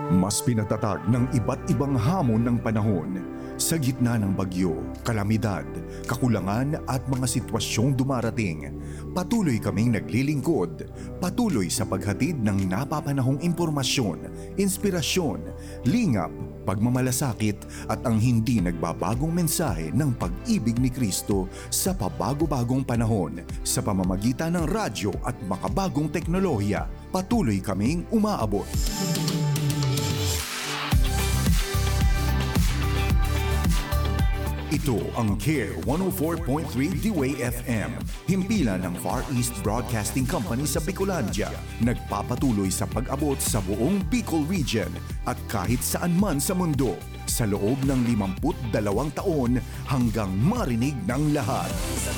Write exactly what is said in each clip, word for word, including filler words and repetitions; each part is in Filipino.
Mas pinatatag ng iba't ibang hamon ng panahon sa gitna ng bagyo, kalamidad, kakulangan at mga sitwasyong dumarating. Patuloy kaming naglilingkod, patuloy sa paghatid ng napapanahong impormasyon, inspirasyon, lingap, pagmamalasakit at ang hindi nagbabagong mensahe ng pag-ibig ni Kristo sa pabago-bagong panahon sa pamamagitan ng radyo at makabagong teknolohiya. Patuloy kaming umaabot. Ito ang Care one oh four point three D-Way F M, himpilan ng Far East Broadcasting Company sa Bicolandia, nagpapatuloy sa pag-abot sa buong Bicol Region at kahit saan man sa mundo sa loob ng limampu't dalawang taon hanggang marinig ng lahat.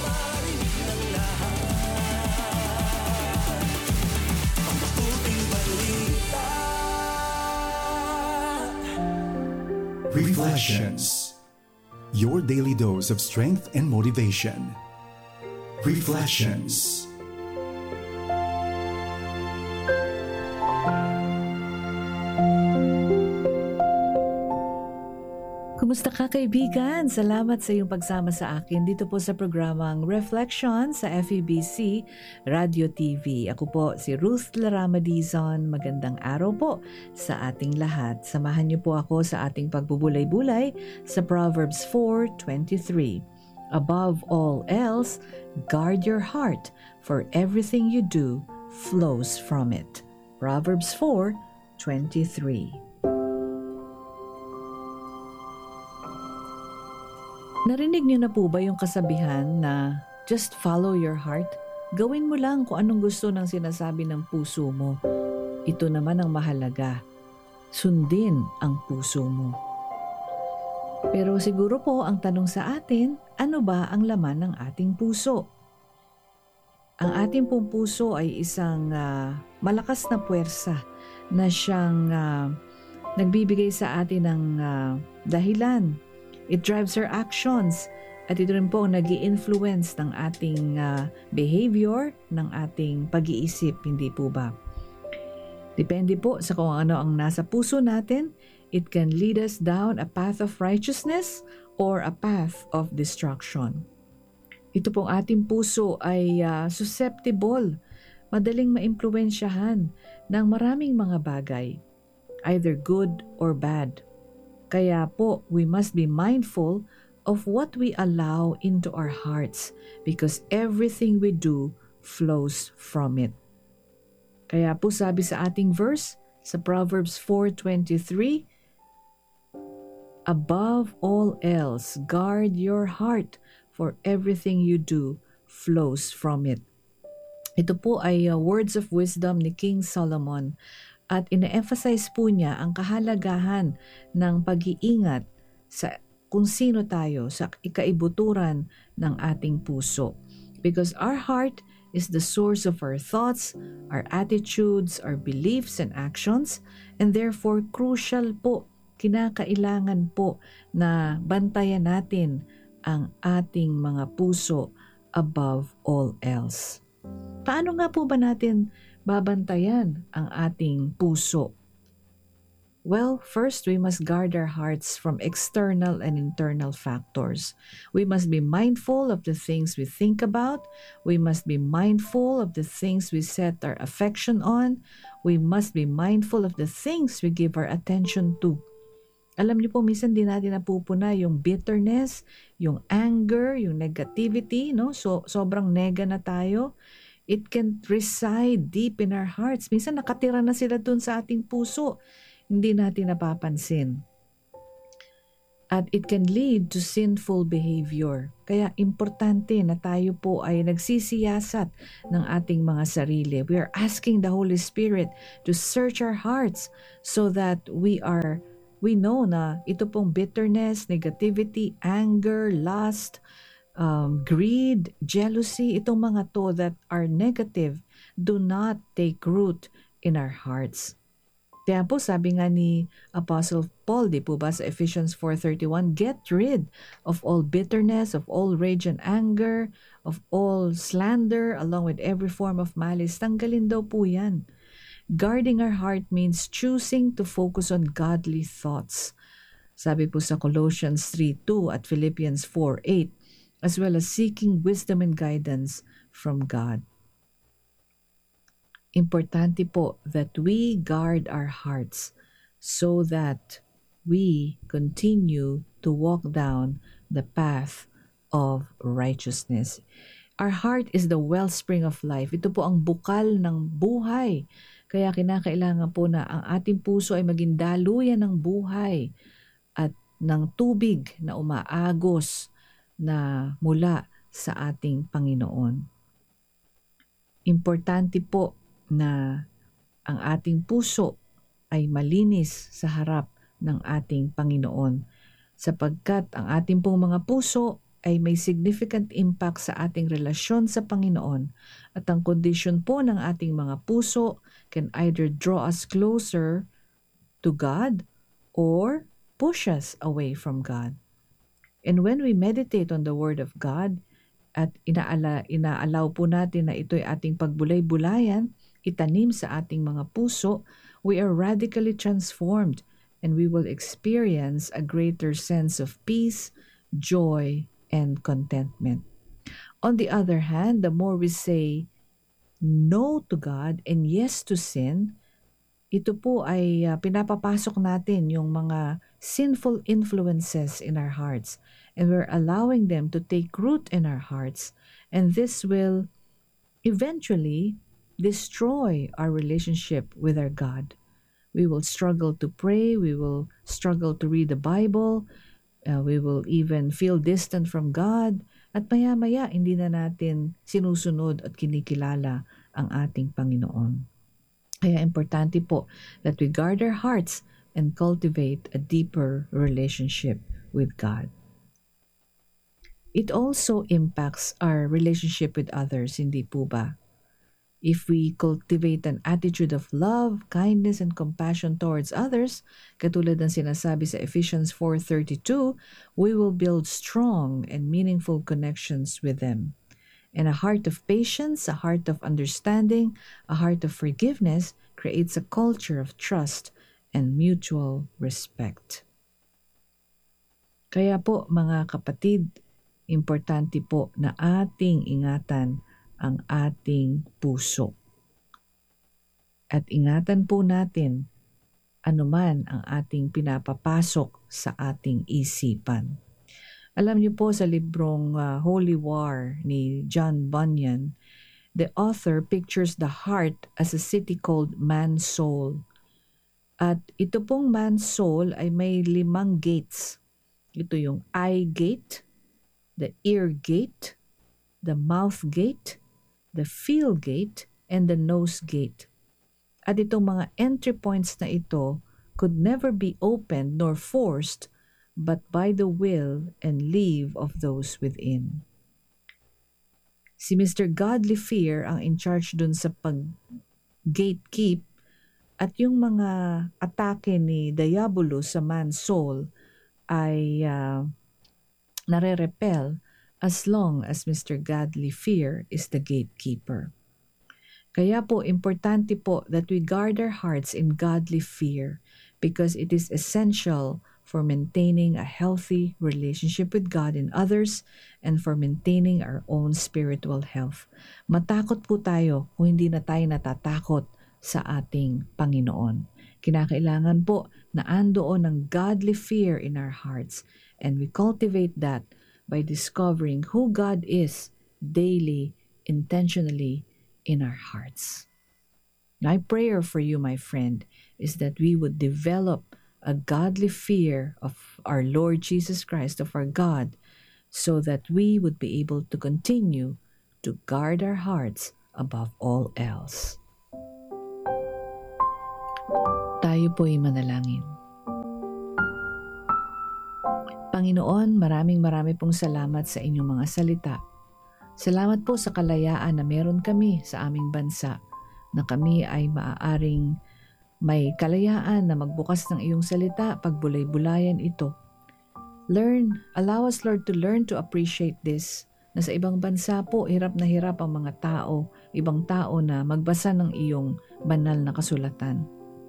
Reflections. Your daily dose of strength and motivation. Reflections. Kumusta ka, kaibigan? Salamat sa iyong pagsama sa akin dito po sa programang Reflections sa F E B C Radio T V. Ako po si Ruth Larama Dizon. Magandang araw po sa ating lahat. Samahan niyo po ako sa ating pagbubulay-bulay sa Proverbs four twenty-three. Above all else, guard your heart, for everything you do flows from it. Proverbs four twenty-three. Narinig niyo na po ba yung kasabihan na just follow your heart? Gawin mo lang kung anong gusto ng sinasabi ng puso mo. Ito naman ang mahalaga. Sundin ang puso mo. Pero siguro po ang tanong sa atin, ano ba ang laman ng ating puso? Ang ating pong puso ay isang uh, malakas na puwersa na siyang uh, nagbibigay sa atin ng uh, dahilan. It drives our actions at ito rin po ang nag-i-influence ng ating uh, behavior, ng ating pag-iisip, hindi po ba? Depende po sa kung ano ang nasa puso natin. It can lead us down a path of righteousness or a path of destruction. Ito pong ating puso ay uh, susceptible, madaling maimpluwensyahan ng maraming mga bagay, either good or bad. Kaya po, we must be mindful of what we allow into our hearts because everything we do flows from it. Kaya po sabi sa ating verse sa Proverbs four twenty-three, above all else, guard your heart, for everything you do flows from it. Ito po ay uh, words of wisdom ni King Solomon. At ina-emphasize po niya ang kahalagahan ng pag-iingat sa kung sino tayo sa ikaibuturan ng ating puso. Because our heart is the source of our thoughts, our attitudes, our beliefs and actions, and therefore crucial po, kinakailangan po na bantayan natin ang ating mga puso above all else. Paano nga po ba natin babantayan ang ating puso? Well, first, we must guard our hearts from external and internal factors. We must be mindful of the things we think about. We must be mindful of the things we set our affection on. We must be mindful of the things we give our attention to. Alam niyo po, minsan din natin napupuna yung bitterness, yung anger, yung negativity, no? So, sobrang nega na tayo. It can reside deep in our hearts. Minsan nakatira na sila dun sa ating puso. Hindi natin napapansin. At it can lead to sinful behavior. Kaya importante na tayo po ay nagsisiyasat ng ating mga sarili. We are asking the Holy Spirit to search our hearts so that we are, we know na ito pong bitterness, negativity, anger, lust, Um, greed, jealousy, itong mga to that are negative do not take root in our hearts. Kaya po sabi nga ni Apostle Paul, di po ba sa Ephesians four thirty-one, get rid of all bitterness, of all rage and anger, of all slander, along with every form of malice. Tanggalin daw po yan. Guarding our heart means choosing to focus on godly thoughts. Sabi po sa Colossians three two at Philippians four eight, as well as seeking wisdom and guidance from God. Importante po that we guard our hearts so that we continue to walk down the path of righteousness. Our heart is the wellspring of life. Ito po ang bukal ng buhay. Kaya kinakailangan po na ang ating puso ay maging daluyan ng buhay at ng tubig na umaagos na mula sa ating Panginoon. Importante po na ang ating puso ay malinis sa harap ng ating Panginoon sapagkat ang ating pong mga puso ay may significant impact sa ating relasyon sa Panginoon at ang kondisyon po ng ating mga puso can either draw us closer to God or push us away from God. And when we meditate on the Word of God at inaala, inaalaw po natin na ito'y ating pagbulay-bulayan, itanim sa ating mga puso, we are radically transformed and we will experience a greater sense of peace, joy, and contentment. On the other hand, the more we say no to God and yes to sin, ito po ay uh, pinapapasok natin yung mga sinful influences in our hearts and we're allowing them to take root in our hearts, and this will eventually destroy our relationship with our God. We will struggle to pray, we will struggle to read the Bible, uh, we will even feel distant from God, at maya-maya hindi na natin sinusunod at kinikilala ang ating Panginoon. Kaya importante po that we guard our hearts and cultivate a deeper relationship with God. It also impacts our relationship with others, hindi po ba? If we cultivate an attitude of love, kindness, and compassion towards others, katulad ng sinasabi sa Ephesians four thirty-two, we will build strong and meaningful connections with them. And a heart of patience, a heart of understanding, a heart of forgiveness creates a culture of trust and mutual respect. Kaya po mga kapatid, importante po na ating ingatan ang ating puso. At ingatan po natin anuman ang ating pinapapasok sa ating isipan. Alam niyo po sa librong uh, Holy War ni John Bunyan, the author pictures the heart as a city called man's soul. At ito pong man's soul ay may limang gates. Ito yung eye gate, the ear gate, the mouth gate, the feel gate, and the nose gate. At itong mga entry points na ito could never be opened nor forced but by the will and leave of those within. Si Mister Godly Fear ang in charge dun sa pag-gatekeep at yung mga atake ni Diabolo sa man's soul ay uh, nare-repel as long as Mister Godly Fear is the gatekeeper. Kaya po, importante po that we guard our hearts in godly fear because it is essential for maintaining a healthy relationship with God and others and for maintaining our own spiritual health. Matakot po tayo kung hindi na tayo natatakot sa ating Panginoon. Kinakailangan po na andoon ang godly fear in our hearts and we cultivate that by discovering who God is daily, intentionally in our hearts. My prayer for you, my friend, is that we would develop a godly fear of our Lord Jesus Christ, of our God, so that we would be able to continue to guard our hearts above all else. Tayo po'y manalangin. Panginoon, maraming marami pong salamat sa inyong mga salita. Salamat po sa kalayaan na meron kami sa aming bansa, na kami ay maaaring may kalayaan na magbukas ng iyong salita, pagbulay-bulayan ito. Learn, allow us Lord to learn to appreciate this na sa ibang bansa po, hirap na hirap ang mga tao, ibang tao na magbasa ng iyong banal na kasulatan.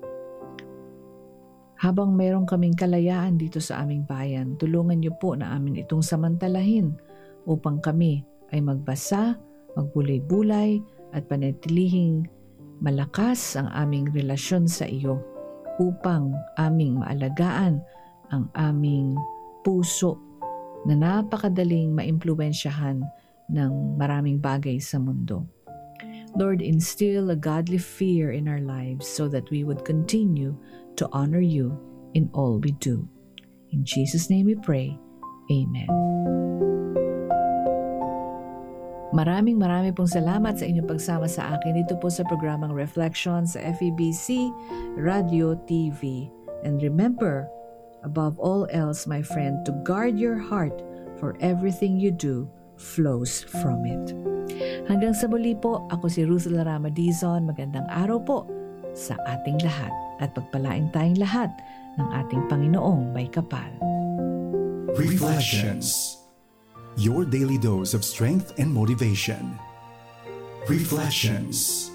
Habang mayroon kaming kalayaan dito sa aming bayan, tulungan niyo po na amin itong samantalahin upang kami ay magbasa, magbulay-bulay at panatilihing malakas ang aming relasyon sa iyo upang aming maalagaan ang aming puso na napakadaling maimpluwensyahan ng maraming bagay sa mundo. Lord, instill a godly fear in our lives so that we would continue to honor you in all we do. In Jesus' name we pray. Amen. Maraming maraming pong salamat sa inyong pagsama sa akin dito po sa programang Reflections sa F E B C Radio T V. And remember, above all else, my friend, to guard your heart, for everything you do flows from it. Hanggang sa muli po, ako si Ruth Larama Dizon. Magandang araw po sa ating lahat at pagpalain tayong lahat ng ating Panginoong may kapal. Reflections. Your daily dose of strength and motivation. Reflections.